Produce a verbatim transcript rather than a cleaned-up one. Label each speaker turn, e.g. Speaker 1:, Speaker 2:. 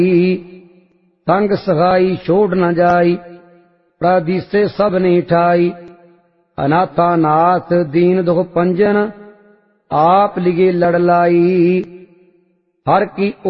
Speaker 1: संग सहाई छोड़ न जाई, प्रदिसे सब ने ठाई। अनाथा नाथ दीन दुख पंजन, आप लिगे लड़ लाई। हर की